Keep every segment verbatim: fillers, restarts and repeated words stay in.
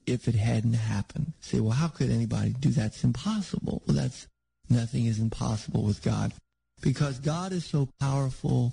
if it hadn't happened. Say, well, how could anybody do that? It's impossible. Well, that's, nothing is impossible with God. Because God is so powerful,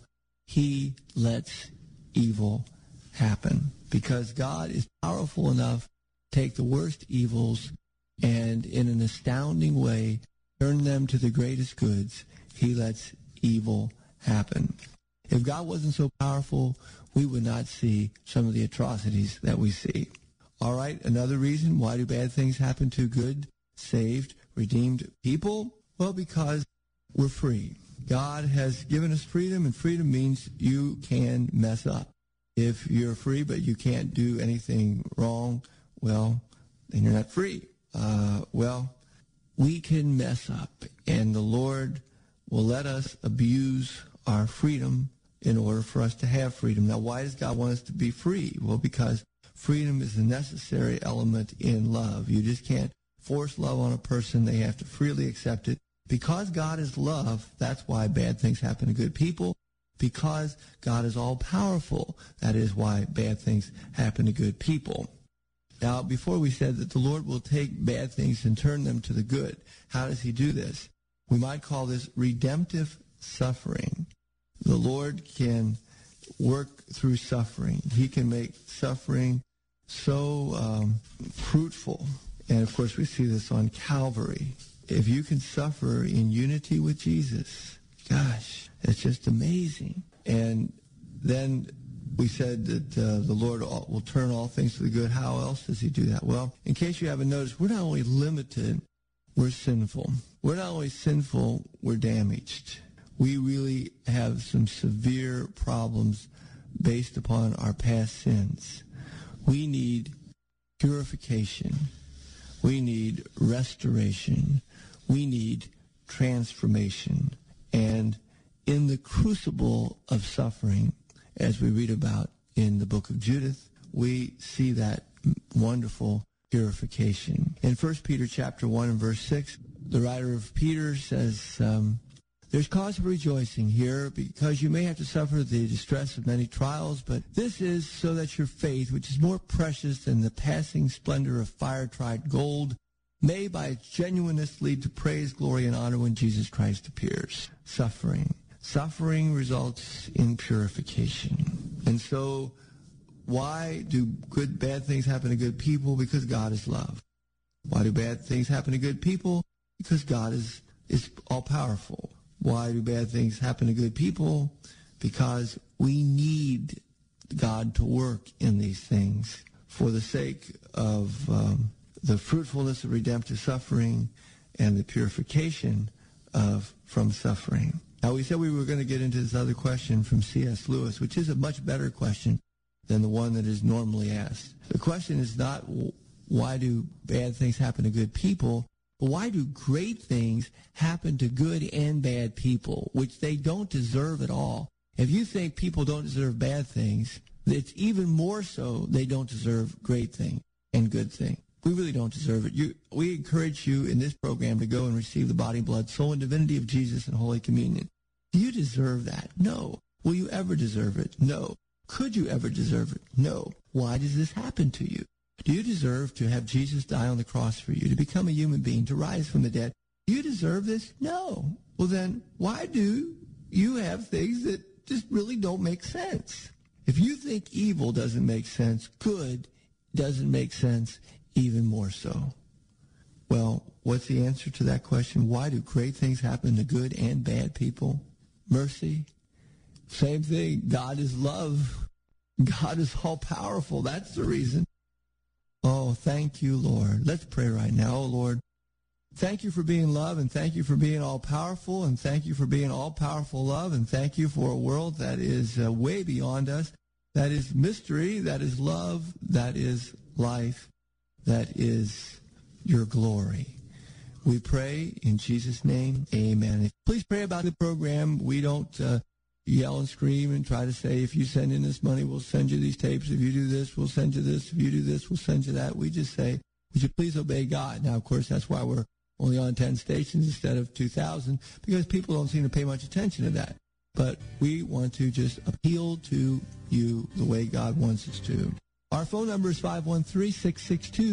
he lets evil happen. Because God is powerful enough to take the worst evils and in an astounding way turn them to the greatest goods. He lets evil happen. If God wasn't so powerful, we would not see some of the atrocities that we see. All right, another reason, why do bad things happen to good, saved, redeemed people? Well, because we're free. God has given us freedom, and freedom means you can mess up. If you're free but you can't do anything wrong, well, then you're not free. Uh, well, we can mess up, and the Lord will let us abuse our freedom in order for us to have freedom. Now, why does God want us to be free? Well, because freedom is a necessary element in love. You just can't force love on a person. They have to freely accept it. Because God is love, that's why bad things happen to good people. Because God is all-powerful, that is why bad things happen to good people. Now, before we said that the Lord will take bad things and turn them to the good. How does he do this? We might call this redemptive suffering. The Lord can work through suffering. He can make suffering so um, fruitful. And, of course, we see this on Calvary. If you can suffer in unity with Jesus, gosh, it's just amazing. And then we said that uh, the Lord will turn all things to the good. How else does he do that? Well, in case you haven't noticed, we're not only limited, we're sinful. We're not only sinful, we're damaged. We really have some severe problems based upon our past sins. We need purification. We need restoration. We need transformation. And in the crucible of suffering, as we read about in the book of Judith, we see that wonderful purification. In First Peter chapter one and verse six, the writer of Peter says, um, there's cause for rejoicing here because you may have to suffer the distress of many trials, but this is so that your faith, which is more precious than the passing splendor of fire-tried gold, may by its genuineness lead to praise, glory, and honor when Jesus Christ appears. Suffering. Suffering results in purification. And so why do good, bad things happen to good people? Because God is love. Why do bad things happen to good people? Because God is, is all-powerful. Why do bad things happen to good people? Because we need God to work in these things for the sake of um, the fruitfulness of redemptive suffering and the purification of from suffering. Now, we said we were going to get into this other question from C S Lewis, which is a much better question than the one that is normally asked. The question is not why do bad things happen to good people, but why do great things happen to good and bad people, which they don't deserve at all? If you think people don't deserve bad things, it's even more so they don't deserve great things and good things. We really don't deserve it. You, we encourage you in this program to go and receive the body, blood, soul, and divinity of Jesus in Holy Communion. Do you deserve that? No. Will you ever deserve it? No. Could you ever deserve it? No. Why does this happen to you? Do you deserve to have Jesus die on the cross for you, to become a human being, to rise from the dead? Do you deserve this? No. Well, then, why do you have things that just really don't make sense? If you think evil doesn't make sense, good doesn't make sense even more so. Well, what's the answer to that question? Why do great things happen to good and bad people? Mercy. Same thing. God is love. God is all-powerful. That's the reason. Oh, thank you, Lord. Let's pray right now. Oh, Lord, thank you for being love, and thank you for being all-powerful, and thank you for being all-powerful love, and thank you for a world that is uh, way beyond us, that is mystery, that is love, that is life, that is your glory. We pray in Jesus' name, amen. Please pray about the program. We don't uh, yell and scream and try to say, if you send in this money, we'll send you these tapes. If you do this, we'll send you this. If you do this, we'll send you that. We just say, would you please obey God? Now, of course, that's why we're only on ten stations instead of two thousand, because people don't seem to pay much attention to that. But we want to just appeal to you the way God wants us to. Our phone number is five one three, six six two